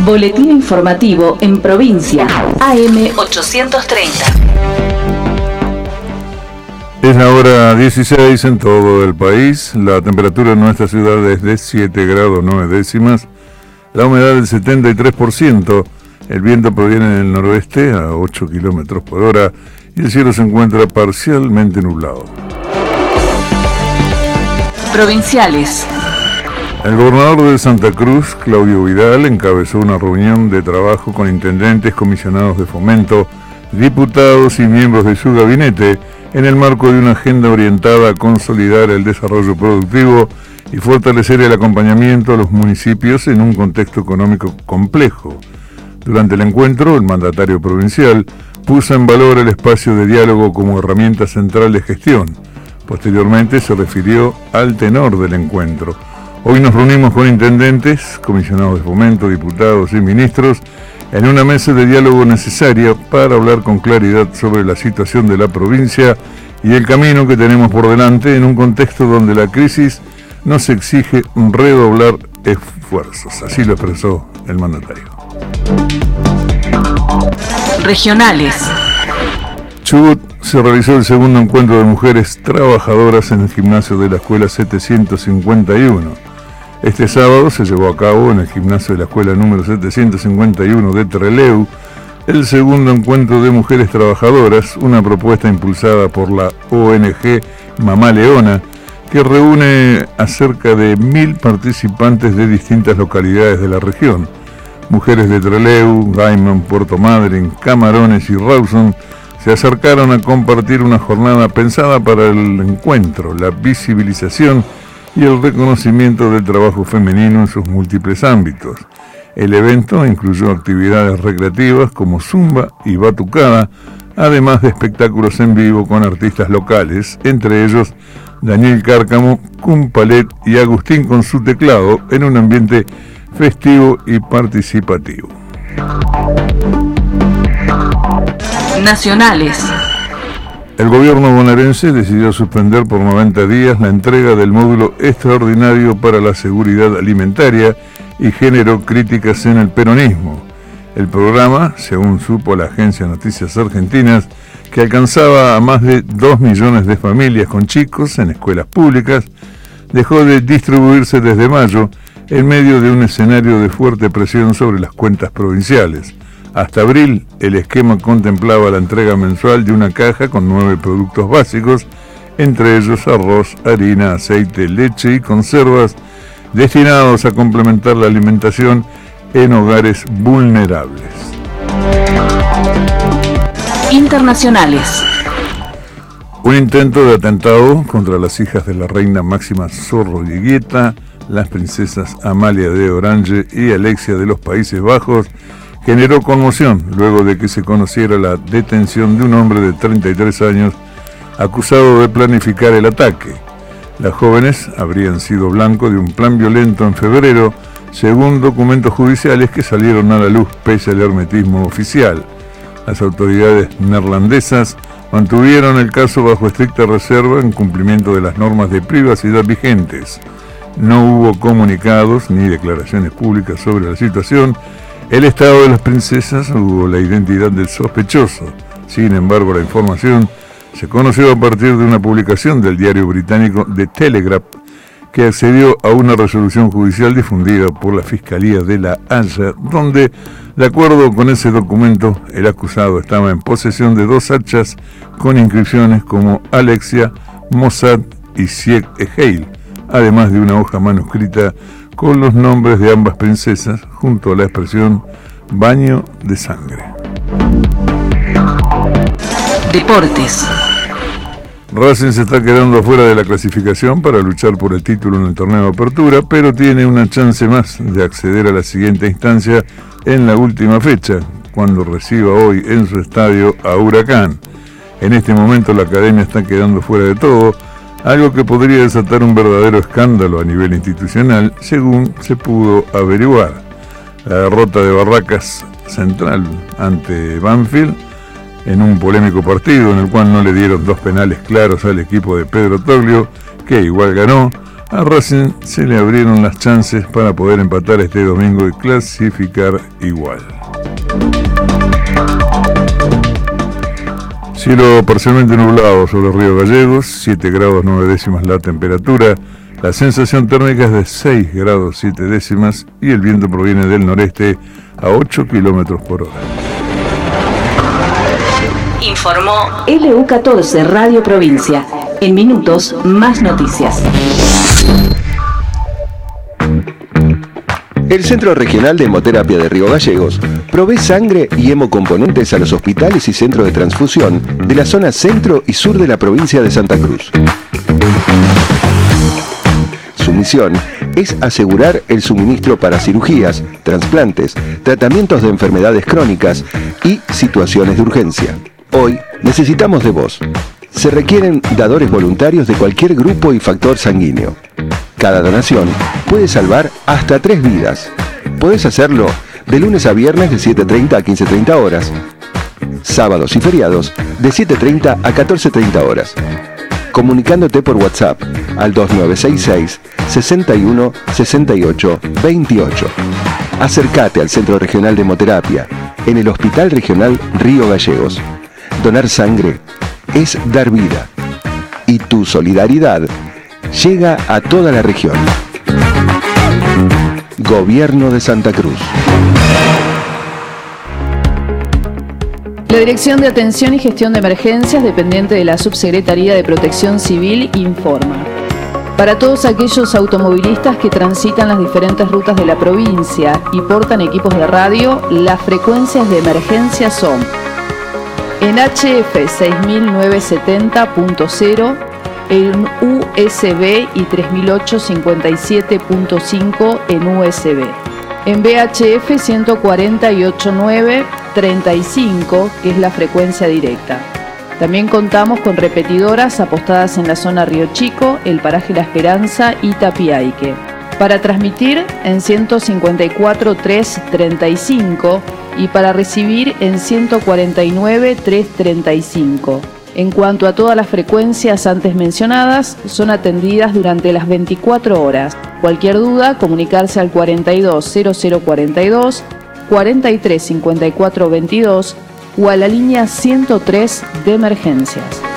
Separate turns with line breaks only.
Boletín informativo en provincia, AM 830.
Es la hora 16 en todo el país. La temperatura en nuestra ciudad es de 7 grados 9 décimas. La humedad del 73%. El viento proviene del noroeste a 8 kilómetros por hora y el cielo se encuentra parcialmente nublado.
Provinciales.
El gobernador de Santa Cruz, Claudio Vidal, encabezó una reunión de trabajo con intendentes, comisionados de fomento, diputados y miembros de su gabinete en el marco de una agenda orientada a consolidar el desarrollo productivo y fortalecer el acompañamiento a los municipios en un contexto económico complejo. Durante el encuentro, el mandatario provincial puso en valor el espacio de diálogo como herramienta central de gestión. Posteriormente se refirió al tenor del encuentro. Hoy nos reunimos con intendentes, comisionados de fomento, diputados y ministros en una mesa de diálogo necesaria para hablar con claridad sobre la situación de la provincia y el camino que tenemos por delante en un contexto donde la crisis nos exige redoblar esfuerzos. Así lo expresó el mandatario.
Regionales.
Chubut se realizó el segundo encuentro de mujeres trabajadoras en el gimnasio de la Escuela 751. Este sábado se llevó a cabo en el gimnasio de la escuela número 751 de Trelew el segundo encuentro de mujeres trabajadoras, una propuesta impulsada por la ONG Mamá Leona, que reúne a cerca de 1000 participantes de distintas localidades de la región. Mujeres de Trelew, Gaiman, Puerto Madryn, Camarones y Rawson se acercaron a compartir una jornada pensada para el encuentro, la visibilización y el reconocimiento del trabajo femenino en sus múltiples ámbitos. El evento incluyó actividades recreativas como zumba y batucada, además de espectáculos en vivo con artistas locales, entre ellos Daniel Cárcamo, Cumpalet y Agustín con su teclado, en un ambiente festivo y participativo.
Nacionales.
El gobierno bonaerense decidió suspender por 90 días la entrega del módulo extraordinario para la seguridad alimentaria y generó críticas en el peronismo. El programa, según supo la agencia Noticias Argentinas, que alcanzaba a más de 2 millones de familias con chicos en escuelas públicas, dejó de distribuirse desde mayo en medio de un escenario de fuerte presión sobre las cuentas provinciales. Hasta abril, el esquema contemplaba la entrega mensual de una caja con 9 productos básicos, entre ellos arroz, harina, aceite, leche y conservas, destinados a complementar la alimentación en hogares vulnerables.
Internacionales.
Un intento de atentado contra las hijas de la reina Máxima Zorrigueta, las princesas Amalia de Orange y Alexia de los Países Bajos, generó conmoción luego de que se conociera la detención de un hombre de 33 años acusado de planificar el ataque. Las jóvenes habrían sido blanco de un plan violento en febrero, según documentos judiciales que salieron a la luz pese al hermetismo oficial. Las autoridades neerlandesas mantuvieron el caso bajo estricta reserva en cumplimiento de las normas de privacidad vigentes. No hubo comunicados ni declaraciones públicas sobre la situación, el estado de las princesas o la identidad del sospechoso. Sin embargo, la información se conoció a partir de una publicación del diario británico The Telegraph, que accedió a una resolución judicial difundida por la Fiscalía de La Haya, donde, de acuerdo con ese documento, el acusado estaba en posesión de 2 hachas con inscripciones como Alexia, Mossad y Sieg Eheil, además de una hoja manuscrita con los nombres de ambas princesas, junto a la expresión baño de sangre.
Deportes.
Racing se está quedando fuera de la clasificación para luchar por el título en el torneo de apertura, pero tiene una chance más de acceder a la siguiente instancia en la última fecha, cuando reciba hoy en su estadio a Huracán. En este momento la academia está quedando fuera de todo, algo que podría desatar un verdadero escándalo a nivel institucional, según se pudo averiguar. La derrota de Barracas Central ante Banfield, en un polémico partido en el cual no le dieron 2 penales claros al equipo de Pedro Toglio, que igual ganó, a Racing se le abrieron las chances para poder empatar este domingo y clasificar igual. Cielo parcialmente nublado sobre Río Gallegos, 7 grados 9 décimas la temperatura, la sensación térmica es de 6 grados 7 décimas y el viento proviene del noreste a 8 kilómetros por hora.
Informó LU14 Radio Provincia. En minutos, más noticias.
El Centro Regional de Hemoterapia de Río Gallegos provee sangre y hemocomponentes a los hospitales y centros de transfusión de la zona centro y sur de la provincia de Santa Cruz. Su misión es asegurar el suministro para cirugías, trasplantes, tratamientos de enfermedades crónicas y situaciones de urgencia. Hoy necesitamos de vos. Se requieren dadores voluntarios de cualquier grupo y factor sanguíneo. Cada donación puede salvar hasta 3 vidas. Podés hacerlo de lunes a viernes de 7:30 a 15:30 horas. Sábados y feriados de 7:30 a 14:30 horas. Comunicándote por WhatsApp al 2966 61 68 28. Acércate al Centro Regional de Hemoterapia en el Hospital Regional Río Gallegos. Donar sangre es dar vida. Y tu solidaridad llega a toda la región. Gobierno de Santa Cruz.
La Dirección de Atención y Gestión de Emergencias, dependiente de la Subsecretaría de Protección Civil, informa. Para todos aquellos automovilistas que transitan las diferentes rutas de la provincia y portan equipos de radio, las frecuencias de emergencia son: en HF 6970.0, en USB y 3008-57.5 en USB. En VHF 148.935, que es la frecuencia directa. También contamos con repetidoras apostadas en la zona Río Chico, el paraje La Esperanza y Tapiaique. Para transmitir en 154.335 y para recibir en 149.335. En cuanto a todas las frecuencias antes mencionadas, son atendidas durante las 24 horas. Cualquier duda, comunicarse al 420042, 435422 o a la línea 103 de emergencias.